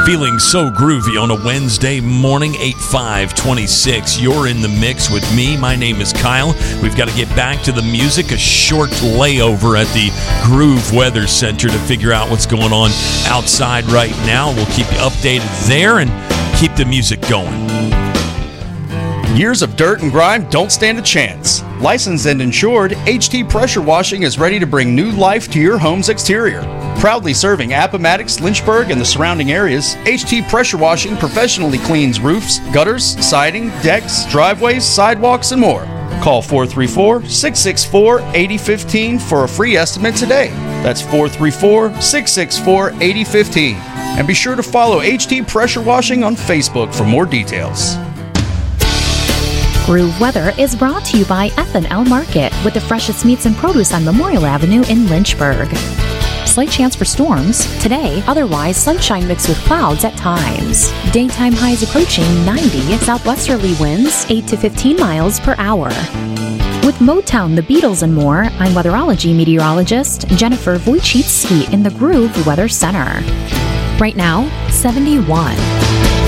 Feeling so groovy on a Wednesday morning, 8/5/26. You're in the mix with me. My name is Kyle. We've got to get back to the music. A short layover at the Groove Weather Center to figure out what's going on outside right now. We'll keep you updated there and keep the music going. Years of dirt and grime don't stand a chance. Licensed and insured, HT Pressure Washing is ready to bring new life to your home's exterior. Proudly serving Appomattox, Lynchburg, and the surrounding areas, HT Pressure Washing professionally cleans roofs, gutters, siding, decks, driveways, sidewalks, and more. Call 434-664-8015 for a free estimate today. That's 434-664-8015. And be sure to follow HT Pressure Washing on Facebook for more details. Groove Weather is brought to you by F&L Market with the freshest meats and produce on Memorial Avenue in Lynchburg. Slight chance for storms today, otherwise sunshine mixed with clouds at times. Daytime highs approaching 90, southwesterly winds 8 to 15 miles per hour. With Motown, the Beatles, and more, I'm weatherology meteorologist Jennifer Wojcicki in the Groove Weather Center. Right now, 71.